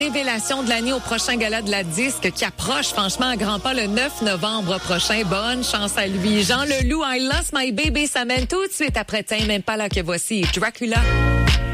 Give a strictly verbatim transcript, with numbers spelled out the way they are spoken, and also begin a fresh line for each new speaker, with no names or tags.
Révélation de l'année au prochain gala de la disque qui approche franchement à grands pas le neuf novembre prochain. Bonne chance à lui. Jean Leloup, I Lost My Baby, ça mène tout de suite après Tame Impala que voici Dracula.